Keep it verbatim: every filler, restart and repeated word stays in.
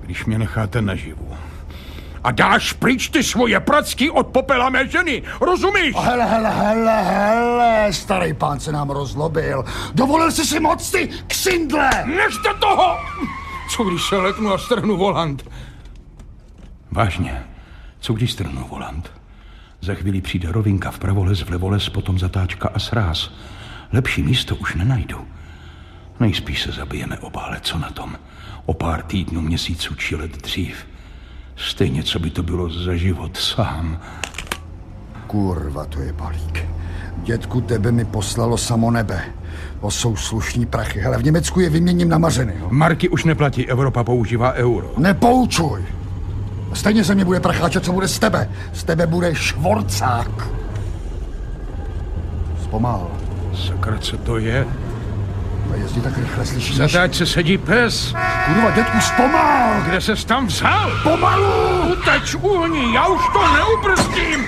když mě necháte naživu. A dáš pryč ty svoje pracky od popela mé ženy, rozumíš? Hele, hele, hele, hele, starý pán se nám rozlobil. Dovolil jsi si moc, ty ksindle! Nechte toho! Co když se leknu a strhnu volant? Vážně, co když strhnu volant? Za chvíli přijde rovinka, vpravo les, vlevo les, potom zatáčka a sráz. Lepší místo už nenajdu. Nejspíš se zabijeme oba, ale co na tom? O pár týdnů, měsíců či let dřív. Stejně, co by to bylo za život sám. Kurva, to je balík. Dětku, tebe mi poslalo samo nebe. To jsou slušní prachy. Hele, v Německu je vyměním na mařeny. Jo? Marky už neplatí, Evropa používá euro. Nepoučuj. Stejně se mě bude pracháčet, co bude z tebe. Z tebe bude švorcák. Zpomal. Sakra, co to je? A jezdí tak rychle, slyšíš? V zatáčce sedí pes. Kurva, dětku, zpomal! Kde ses tam vzal? Pomalu! Uteč, uhni, já už to neubrzdím!